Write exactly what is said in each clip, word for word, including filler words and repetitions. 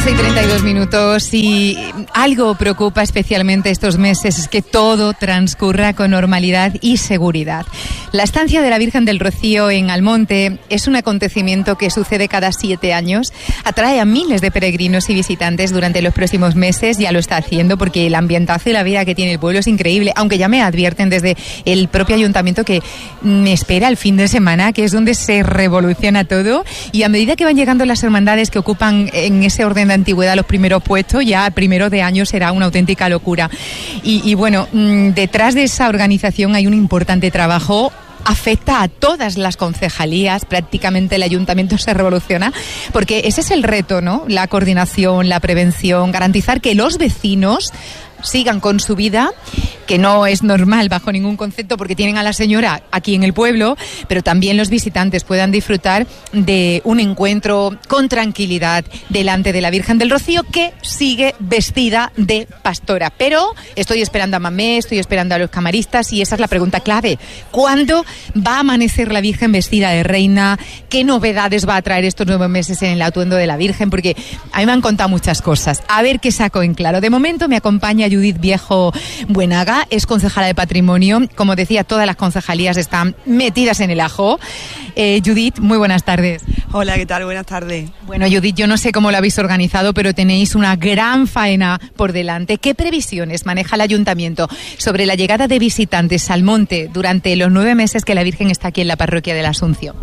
doce y treinta y dos minutos y algo preocupa especialmente estos meses, es que todo transcurra con normalidad y seguridad. La estancia de la Virgen del Rocío en Almonte es un acontecimiento que sucede cada siete años, atrae a miles de peregrinos y visitantes durante los próximos meses, ya lo está haciendo porque el ambientazo y la vida que tiene el pueblo es increíble, aunque ya me advierten desde el propio ayuntamiento que me espera el fin de semana, que es donde se revoluciona todo, y a medida que van llegando las hermandades que ocupan en ese orden de antigüedad los primeros puestos, ya primero de año será una auténtica locura. Y, y bueno, detrás de esa organización hay un importante trabajo. Afecta a todas las concejalías, prácticamente el ayuntamiento se revoluciona, porque ese es el reto, ¿no? La coordinación, la prevención, garantizar que los vecinos sigan con su vida, que no es normal bajo ningún concepto porque tienen a la señora aquí en el pueblo, pero también los visitantes puedan disfrutar de un encuentro con tranquilidad delante de la Virgen del Rocío, que sigue vestida de pastora. Pero estoy esperando a Mamé, estoy esperando a los camaristas, y esa es la pregunta clave. ¿Cuándo va a amanecer la Virgen vestida de reina? ¿Qué novedades va a traer estos nueve meses en el atuendo de la Virgen? Porque a mí me han contado muchas cosas. A ver qué saco en claro. De momento me acompaña Judith Viejo Buenaga, es concejala de Patrimonio. Como decía, todas las concejalías están metidas en el ajo. Eh, Judith, muy buenas tardes. Hola, ¿qué tal? Buenas tardes. Bueno, Judith, yo no sé cómo lo habéis organizado, pero tenéis una gran faena por delante. ¿Qué previsiones maneja el ayuntamiento sobre la llegada de visitantes al monte durante los nueve meses que la Virgen está aquí en la parroquia de la Asunción?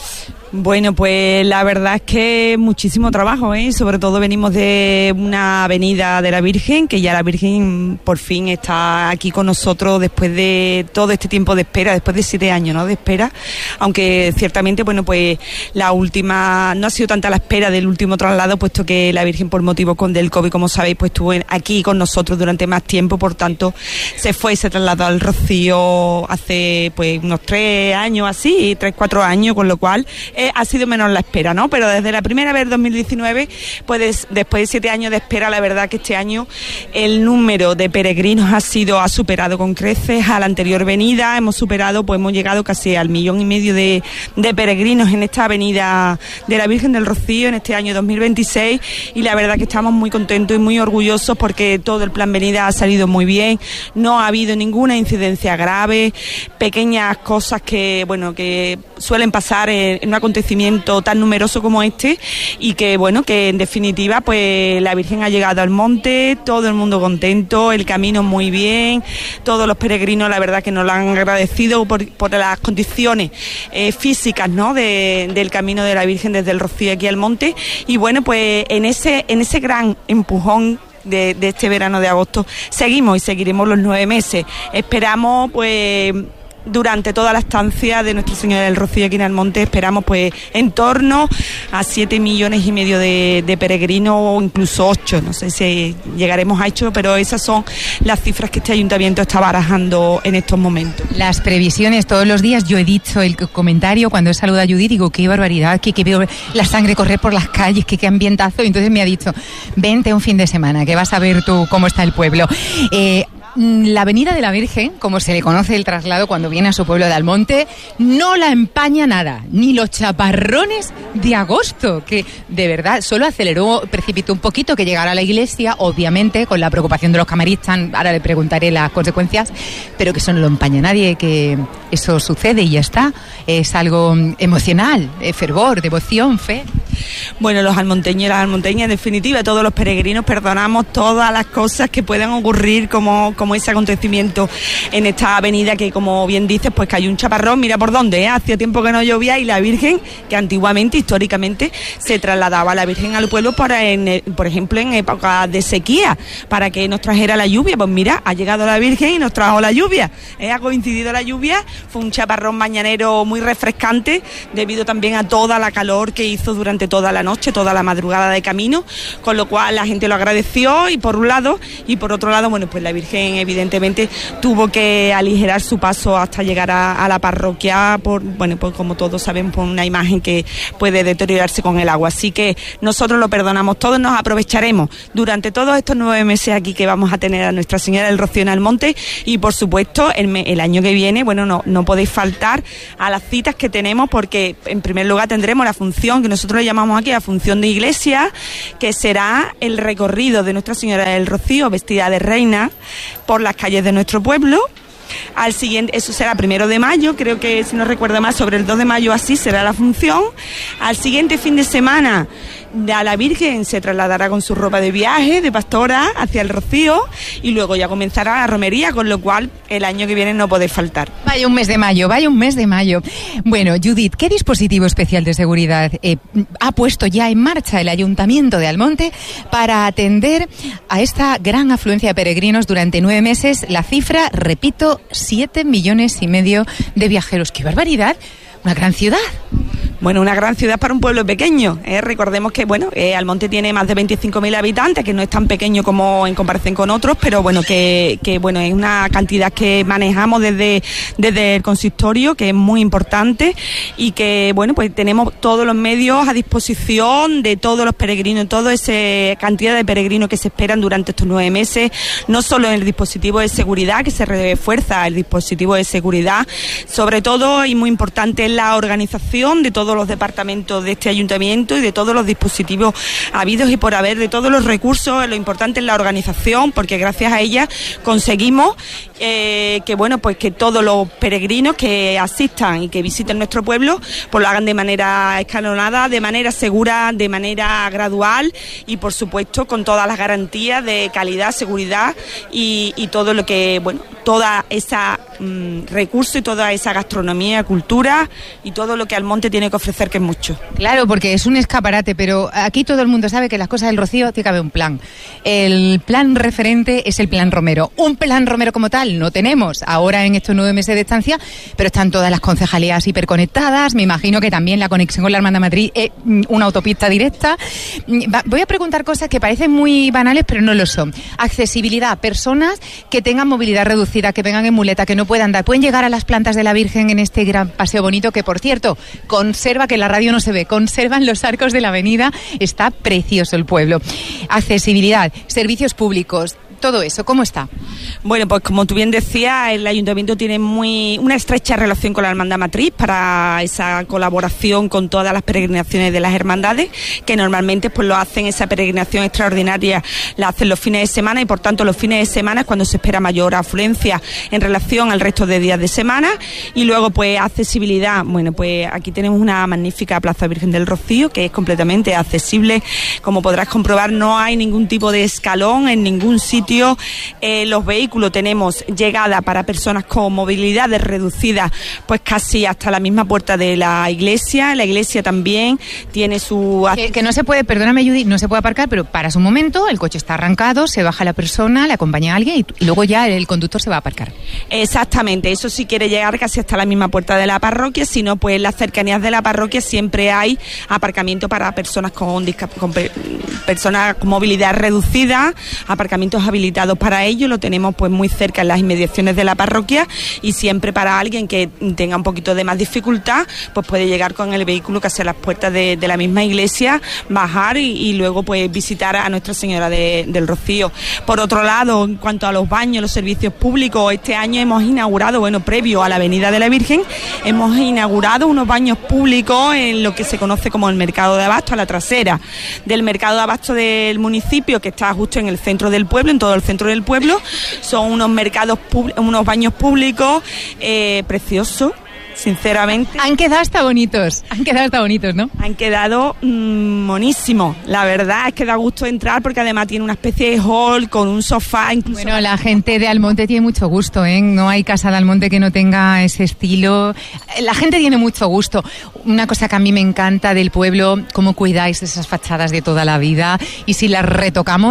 Bueno, pues la verdad es que muchísimo trabajo, ¿eh? Sobre todo venimos de una avenida de la Virgen, que ya la Virgen por fin está aquí con nosotros después de todo este tiempo de espera, después de siete años, ¿no? De espera, aunque ciertamente, bueno, pues la última, no ha sido tanta la espera del último traslado, puesto que la Virgen por motivos con del COVID, como sabéis, pues estuvo aquí con nosotros durante más tiempo, por tanto, se fue y se trasladó al Rocío hace pues unos tres años así, tres, cuatro años, con lo cual Eh, ha sido menos la espera, ¿no? Pero desde la primera vez, dos mil diecinueve, pues después de siete años de espera, la verdad que este año el número de peregrinos ha sido, ha superado con creces a la anterior venida. Hemos superado, pues hemos llegado casi al millón y medio de, de peregrinos en esta avenida de la Virgen del Rocío en este año dos mil veintiséis, y la verdad que estamos muy contentos y muy orgullosos porque todo el plan venida ha salido muy bien, no ha habido ninguna incidencia grave, pequeñas cosas que, bueno, que suelen pasar en, en una acontecimiento tan numeroso como este, y que bueno, que en definitiva pues la Virgen ha llegado al monte, todo el mundo contento, el camino muy bien, todos los peregrinos la verdad que nos lo han agradecido por, por las condiciones eh, físicas, ¿no? de, del camino de la Virgen desde el Rocío aquí al monte, y bueno, pues en ese, en ese gran empujón De, de este verano de agosto seguimos y seguiremos los nueve meses. Esperamos pues durante toda la estancia de Nuestra Señora del Rocío aquí en Almonte, esperamos pues en torno a siete millones y medio de, de peregrinos, o incluso ocho, no sé si llegaremos a ocho, pero esas son las cifras que este ayuntamiento está barajando en estos momentos. Las previsiones todos los días, yo he dicho el comentario cuando he saludado a Judith, digo, qué barbaridad, que, que veo la sangre correr por las calles, que qué ambientazo, y entonces me ha dicho, vente un fin de semana, que vas a ver tú cómo está el pueblo. Eh, La avenida de la Virgen, como se le conoce el traslado cuando viene a su pueblo de Almonte, no la empaña nada, ni los chaparrones de agosto, que de verdad solo aceleró, precipitó un poquito que llegara a la iglesia, obviamente con la preocupación de los camaristas, ahora le preguntaré las consecuencias, pero que eso no lo empaña nadie, que eso sucede y ya está. Es algo emocional, fervor, devoción, fe. Bueno, los almonteños y las almonteñas, en definitiva, todos los peregrinos perdonamos todas las cosas que puedan ocurrir como, como ese acontecimiento en esta avenida que, como bien dices, pues cayó un chaparrón, mira por dónde, ¿eh? Hacía tiempo que no llovía, y la Virgen, que antiguamente, históricamente, se trasladaba a la Virgen al pueblo para, en, por ejemplo, en época de sequía, para que nos trajera la lluvia. Pues mira, ha llegado la Virgen y nos trajo la lluvia, ¿eh? Ha coincidido la lluvia, fue un chaparrón mañanero muy refrescante, debido también a toda la calor que hizo durante toda la noche, toda la madrugada de camino, con lo cual la gente lo agradeció, y por un lado, y por otro lado, bueno, pues la Virgen Virgen evidentemente tuvo que aligerar su paso hasta llegar a, a la parroquia por, bueno, pues como todos saben, por una imagen que puede deteriorarse con el agua. Así que nosotros lo perdonamos todos, nos aprovecharemos durante todos estos nueve meses aquí que vamos a tener a Nuestra Señora del Rocío en Almonte, y por supuesto el, el año que viene, bueno, no, no podéis faltar a las citas que tenemos, porque en primer lugar tendremos la función que nosotros le llamamos aquí la función de iglesia, que será el recorrido de Nuestra Señora del Rocío vestida de reina por las calles de nuestro pueblo. Al siguiente, eso será primero de mayo, creo que si no recuerdo mal, sobre el dos de mayo así será la función. Al siguiente fin de semana a la Virgen se trasladará con su ropa de viaje, de pastora, hacia el Rocío, y luego ya comenzará la romería, con lo cual el año que viene no podéis faltar. Vaya un mes de mayo, vaya un mes de mayo. Bueno, Judith, ¿qué dispositivo especial de seguridad eh, ha puesto ya en marcha el Ayuntamiento de Almonte para atender a esta gran afluencia de peregrinos durante nueve meses? La cifra, repito, siete millones y medio de viajeros. ¡Qué barbaridad! Una gran ciudad. Bueno, una gran ciudad para un pueblo pequeño. ¿eh? Recordemos que, bueno, eh, Almonte tiene más de veinticinco mil habitantes, que no es tan pequeño como en comparación con otros, pero bueno, que, que bueno, es una cantidad que manejamos desde, desde el consistorio, que es muy importante, y que, bueno, pues tenemos todos los medios a disposición de todos los peregrinos, toda esa cantidad de peregrinos que se esperan durante estos nueve meses, no solo en el dispositivo de seguridad, que se refuerza el dispositivo de seguridad, sobre todo, y muy importante, la organización de todos los departamentos de este ayuntamiento y de todos los dispositivos habidos y por haber, de todos los recursos. Lo importante es la organización, porque gracias a ella conseguimos eh, que bueno pues que todos los peregrinos que asistan y que visiten nuestro pueblo pues lo hagan de manera escalonada, de manera segura, de manera gradual, y por supuesto con todas las garantías de calidad, seguridad y, y todo lo que, bueno, toda esa mmm, recurso y toda esa gastronomía, cultura y todo lo que Almonte tiene que ofrecer, que es mucho. Claro, porque es un escaparate, pero aquí todo el mundo sabe que las cosas del Rocío tiene que haber un plan. El plan referente es el plan Romero. Un plan Romero como tal no tenemos ahora en estos nueve meses de estancia, pero están todas las concejalías hiperconectadas. Me imagino que también la conexión con la Hermandad Matriz es una autopista directa. Voy a preguntar cosas que parecen muy banales, pero no lo son. Accesibilidad, personas que tengan movilidad reducida, que vengan en muleta, que no puedan andar, pueden llegar a las plantas de la Virgen en este gran paseo bonito, que por cierto, conserva, que en la radio no se ve, conservan los arcos de la avenida, está precioso el pueblo. Accesibilidad, servicios públicos, todo eso, ¿cómo está? Bueno, pues como tú bien decías, el Ayuntamiento tiene muy una estrecha relación con la Hermandad Matriz para esa colaboración con todas las peregrinaciones de las hermandades, que normalmente pues lo hacen, esa peregrinación extraordinaria la hacen los fines de semana, y por tanto los fines de semana es cuando se espera mayor afluencia en relación al resto de días de semana. Y luego pues accesibilidad, bueno, pues aquí tenemos una magnífica Plaza Virgen del Rocío que es completamente accesible, como podrás comprobar, no hay ningún tipo de escalón en ningún sitio. Eh, los vehículos tenemos llegada para personas con movilidades reducidas, pues casi hasta la misma puerta de la iglesia. La iglesia también tiene su... Que, que no se puede, perdóname Judy, no se puede aparcar, pero paras un momento, el coche está arrancado, se baja la persona, le acompaña a alguien y, y luego ya el conductor se va a aparcar. Exactamente, eso sí quiere llegar casi hasta la misma puerta de la parroquia, si no, pues en las cercanías de la parroquia siempre hay aparcamiento para personas con, con personas con movilidad reducida, aparcamientos habilitados para ello, lo tenemos pues muy cerca en las inmediaciones de la parroquia, y siempre para alguien que tenga un poquito de más dificultad pues puede llegar con el vehículo casi a las puertas de, de la misma iglesia, bajar y, y luego pues visitar a Nuestra Señora de, del Rocío. Por otro lado, en cuanto a los baños, los servicios públicos, este año hemos inaugurado, bueno, previo a la Avenida de la Virgen, hemos inaugurado unos baños públicos en lo que se conoce como el Mercado de Abasto, a la trasera del Mercado de Abasto del municipio, que está justo en el centro del pueblo, en todo el centro del pueblo. Son unos mercados, unos baños públicos eh, preciosos, sinceramente. Han quedado hasta bonitos, han quedado hasta bonitos, ¿no? Han quedado mmm, monísimos. La verdad es que da gusto entrar, porque además tiene una especie de hall con un sofá, incluso. Bueno, la gente de Almonte tiene mucho gusto, ¿eh? No hay casa de Almonte que no tenga ese estilo. La gente tiene mucho gusto. Una cosa que a mí me encanta del pueblo, cómo cuidáis esas fachadas de toda la vida, y si las retocamos,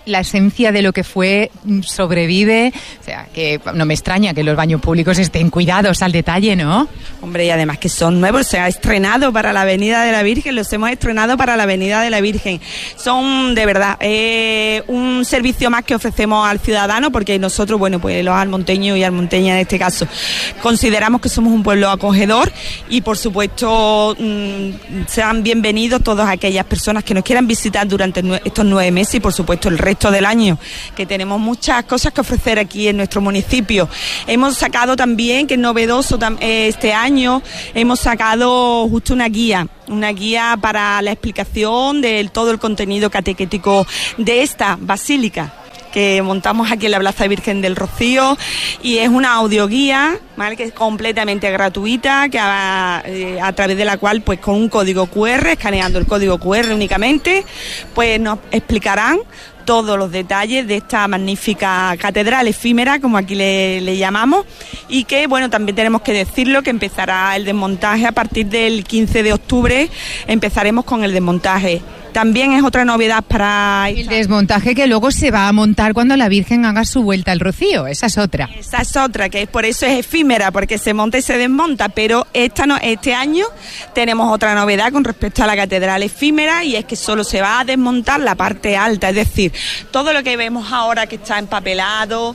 la esencia de lo que fue sobrevive. O sea, que no me extraña que los baños públicos estén cuidados al detalle, ¿no? Hombre, y además que son nuevos, se ha estrenado para la Avenida de la Virgen, los hemos estrenado para la Avenida de la Virgen. Son, de verdad, eh, un servicio más que ofrecemos al ciudadano, porque nosotros, bueno, pues los almonteños y almonteñas en este caso, consideramos que somos un pueblo acogedor y, por supuesto, mmm, sean bienvenidos todas aquellas personas que nos quieran visitar durante estos nueve meses y, por supuesto, el resto del año, que tenemos muchas cosas que ofrecer aquí en nuestro municipio. Hemos sacado también, que es novedoso este año, hemos sacado justo una guía, una guía para la explicación de todo el contenido catequético de esta basílica que montamos aquí en la Plaza Virgen del Rocío, y es una audioguía, ¿vale?, que es completamente gratuita, que a, eh, a través de la cual, pues con un código cu erre, escaneando el código cu erre únicamente, pues nos explicarán todos los detalles de esta magnífica catedral efímera, como aquí le, le llamamos, y que, bueno, también tenemos que decirlo, que empezará el desmontaje a partir del quince de octubre, empezaremos con el desmontaje. También es otra novedad para... El desmontaje que luego se va a montar cuando la Virgen haga su vuelta al Rocío, esa es otra. Esa es otra, que es por eso es efímera, porque se monta y se desmonta, pero esta no, este año tenemos otra novedad con respecto a la catedral efímera, y es que solo se va a desmontar la parte alta, es decir, todo lo que vemos ahora que está empapelado,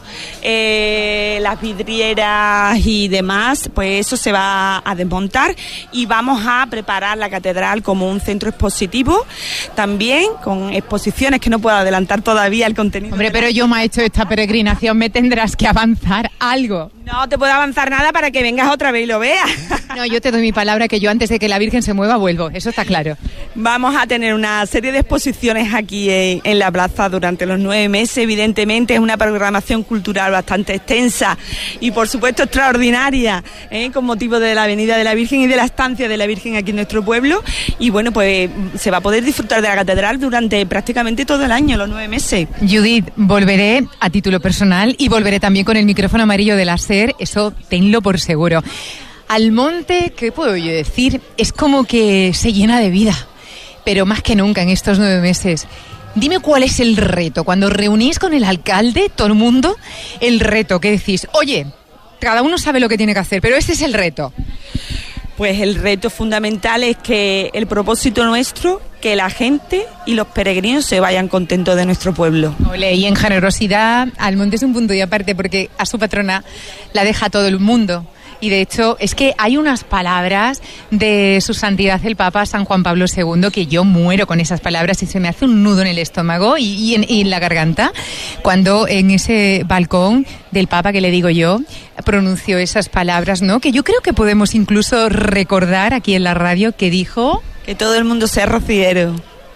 eh, las vidrieras y demás, pues eso se va a desmontar, y vamos a preparar la catedral como un centro expositivo, también con exposiciones que no puedo adelantar todavía el contenido. Hombre, pero yo me he hecho esta peregrinación, me tendrás que avanzar algo. No te puedo avanzar nada para que vengas otra vez y lo veas. No, yo te doy mi palabra que yo antes de que la Virgen se mueva vuelvo, eso está claro. Vamos a tener una serie de exposiciones aquí en, en la plaza durante los nueve meses, evidentemente es una programación cultural bastante extensa y por supuesto extraordinaria, ¿eh?, con motivo de la Avenida de la Virgen y de la estancia de la Virgen aquí en nuestro pueblo, y bueno, pues se va a poder disfrutar de la catedral durante prácticamente todo el año, los nueve meses. Judith, volveré a título personal y volveré también con el micrófono amarillo de la SER, eso tenlo por seguro. Almonte, ¿qué puedo yo decir? Es como que se llena de vida, pero más que nunca en estos nueve meses. Dime cuál es el reto, cuando reunís con el alcalde, todo el mundo, el reto que decís, oye, cada uno sabe lo que tiene que hacer, pero este es el reto. Pues el reto fundamental es que el propósito nuestro, que la gente y los peregrinos se vayan contentos de nuestro pueblo. Ole, y en generosidad, Almonte es un punto y aparte, porque a su patrona la deja todo el mundo. Y de hecho, es que hay unas palabras de su santidad el Papa San Juan Pablo segundo que yo muero con esas palabras y se me hace un nudo en el estómago y, y, en, y en la garganta, cuando en ese balcón del Papa, que le digo yo, pronunció esas palabras, ¿no? Que yo creo que podemos incluso recordar aquí en la radio, que dijo... Que todo el mundo sea rociero.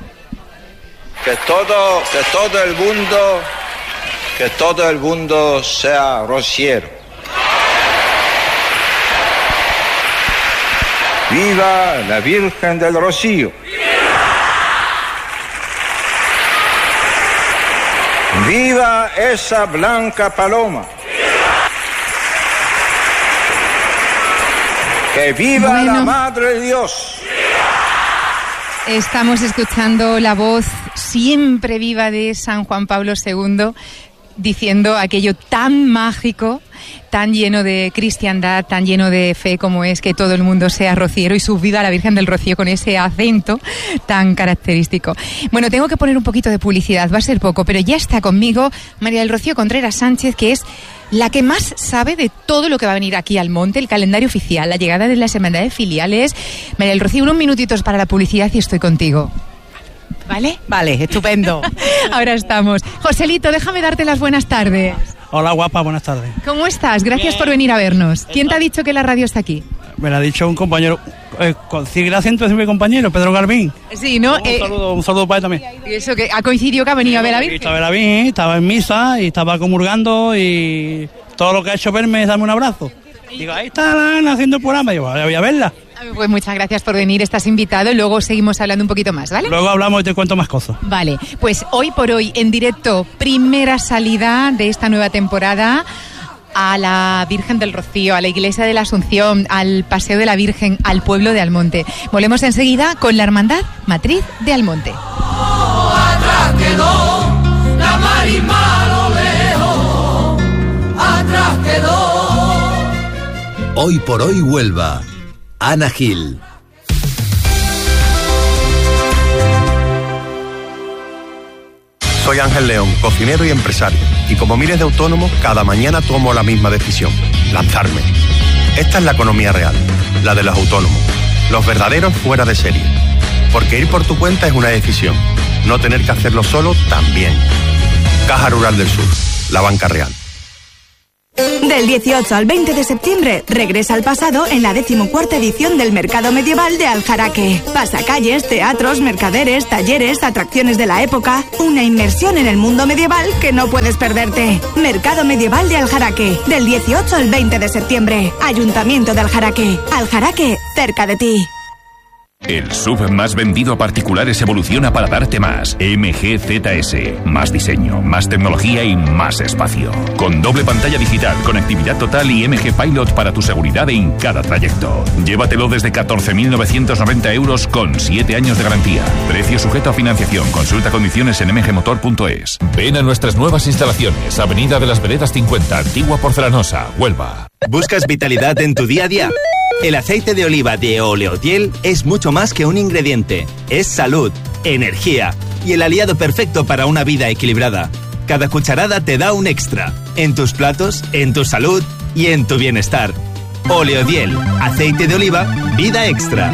Que todo, que todo el mundo, que todo el mundo sea rociero. ¡Viva la Virgen del Rocío! ¡Viva! ¡Viva esa blanca paloma! ¡Viva! ¡Que viva bueno, la Madre de Dios! Estamos escuchando la voz siempre viva de San Juan Pablo segundo, diciendo aquello tan mágico, tan lleno de cristiandad, tan lleno de fe como es que todo el mundo sea rociero, y subida a la Virgen del Rocío con ese acento tan característico. Bueno, tengo que poner un poquito de publicidad, va a ser poco, pero ya está conmigo María del Rocío Contreras Sánchez, que es la que más sabe de todo lo que va a venir aquí al monte, el calendario oficial, la llegada de las hermandades filiales. María del Rocío, unos minutitos para la publicidad y estoy contigo. ¿Vale? Vale, estupendo. Ahora estamos. Joselito, déjame darte las buenas tardes. Hola, guapa, buenas tardes. ¿Cómo estás? Gracias por venir a vernos. ¿Quién te ha dicho que la radio está aquí? Me lo ha dicho un compañero, eh, con sigue acento de mi compañero, Pedro Garbín. Sí, ¿no? Un, eh, saludo, un saludo para él también. Y eso que ha coincidido que ha venido sí, a ver a la Virgen. Estaba a ver a la Virgen, estaba en misa y estaba comulgando y todo lo que ha hecho verme es darme un abrazo. Digo, ahí están haciendo el programa, digo, voy a verla. Pues muchas gracias por venir, estás invitado, luego seguimos hablando un poquito más, ¿vale? Luego hablamos y te cuento más cosas. Vale, pues hoy por hoy, en directo, primera salida de esta nueva temporada a la Virgen del Rocío, a la Iglesia de la Asunción, al Paseo de la Virgen, al pueblo de Almonte. Volvemos enseguida con la Hermandad Matriz de Almonte. Hoy por hoy Huelva. Ana Gil. Soy Ángel León, cocinero y empresario. Y como miles de autónomos, cada mañana tomo la misma decisión: lanzarme. Esta es la economía real, la de los autónomos, los verdaderos fuera de serie. Porque ir por tu cuenta es una decisión. No tener que hacerlo solo también. Caja Rural del Sur, la banca real. Del dieciocho al veinte de septiembre, regresa al pasado en la decimocuarta edición del Mercado Medieval de Aljaraque. Pasacalles, teatros, mercaderes, talleres, atracciones de la época. Una inmersión en el mundo medieval que no puedes perderte. Mercado Medieval de Aljaraque, del dieciocho al veinte de septiembre. Ayuntamiento de Aljaraque. Aljaraque, cerca de ti. El S U V más vendido a particulares evoluciona para darte más. M G Z S. Más diseño, más tecnología y más espacio. Con doble pantalla digital, conectividad total y M G Pilot para tu seguridad en cada trayecto. Llévatelo desde catorce mil novecientos noventa euros con siete años de garantía. Precio sujeto a financiación. Consulta condiciones en m g motor punto es. Ven a nuestras nuevas instalaciones. Avenida de las Veredas cincuenta, Antigua Porcelanosa, Huelva. ¿Buscas vitalidad en tu día a día? El aceite de oliva de Oleodiel es mucho más que un ingrediente. Es salud, energía y el aliado perfecto para una vida equilibrada. Cada cucharada te da un extra. En tus platos, en tu salud y en tu bienestar. Oleodiel, aceite de oliva, vida extra.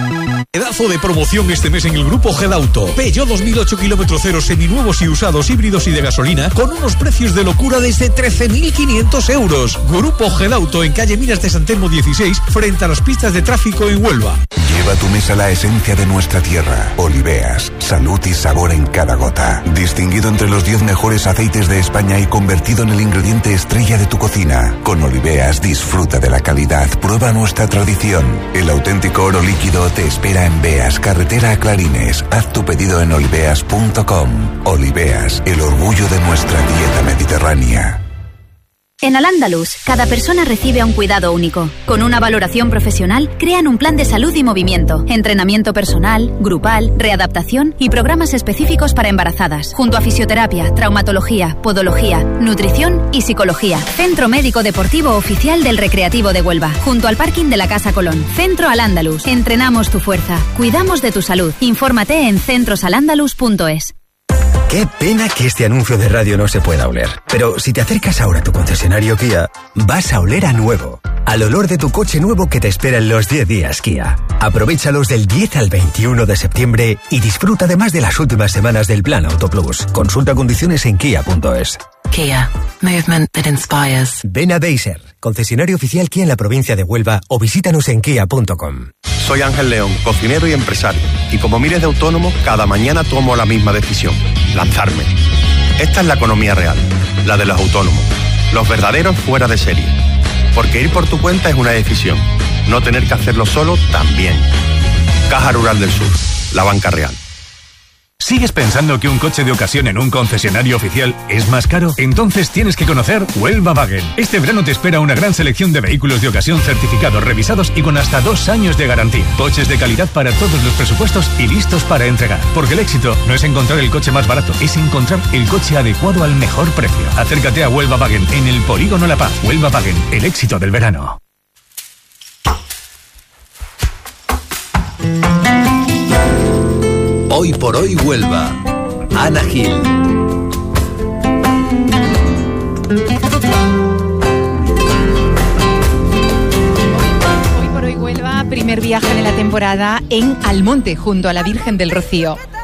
Pedazo de promoción este mes en el Grupo Gedauto. Peugeot dos mil ocho kilómetros cero seminuevos y usados, híbridos y de gasolina, con unos precios de locura desde trece mil quinientos euros. Grupo Gedauto en calle Minas de San Telmo dieciséis, frente a las pistas de tráfico en Huelva. Lleva a tu mesa la esencia de nuestra tierra. Oliveas, salud y sabor en cada gota. Distinguido entre los diez mejores aceites de España y convertido en el ingrediente estrella de tu cocina. Con Oliveas disfruta de la calidad, prueba nuestra tradición. El auténtico oro líquido te espera en Beas, carretera a Clarines. Haz tu pedido en oliveas punto com. Oliveas, el orgullo de nuestra dieta mediterránea. En Al-Ándalus, cada persona recibe un cuidado único. Con una valoración profesional, crean un plan de salud y movimiento, entrenamiento personal, grupal, readaptación y programas específicos para embarazadas, junto a fisioterapia, traumatología, podología, nutrición y psicología. Centro Médico Deportivo Oficial del Recreativo de Huelva, junto al parking de la Casa Colón. Centro Al-Ándalus. Entrenamos tu fuerza, cuidamos de tu salud. Infórmate en centros al ándalus punto es. Qué pena que este anuncio de radio no se pueda oler. Pero si te acercas ahora a tu concesionario Kia, vas a oler a nuevo. Al olor de tu coche nuevo que te espera en los diez días Kia. Aprovéchalos del diez al veintiuno de septiembre y disfruta además de las últimas semanas del Plan Auto Plus. Consulta condiciones en kia punto es. Kia. Movement that inspires. Ven a Deiser, concesionario oficial Kia en la provincia de Huelva, o visítanos en kia punto com. Soy Ángel León, cocinero y empresario. Y como miles de autónomos, cada mañana tomo la misma decisión: lanzarme. Esta es la economía real, la de los autónomos, los verdaderos fuera de serie. Porque ir por tu cuenta es una decisión. No tener que hacerlo solo también. Caja Rural del Sur, la banca real. ¿Sigues pensando que un coche de ocasión en un concesionario oficial es más caro? Entonces tienes que conocer Huelva Wagen. Este verano te espera una gran selección de vehículos de ocasión certificados, revisados y con hasta dos años de garantía. Coches de calidad para todos los presupuestos y listos para entregar. Porque el éxito no es encontrar el coche más barato, es encontrar el coche adecuado al mejor precio. Acércate a Huelva Wagen en el Polígono La Paz. Huelva Wagen, el éxito del verano. Hoy por hoy Huelva. Ana Gil. Hoy por hoy Huelva, primer viaje de la temporada en Almonte, junto a la Virgen del Rocío.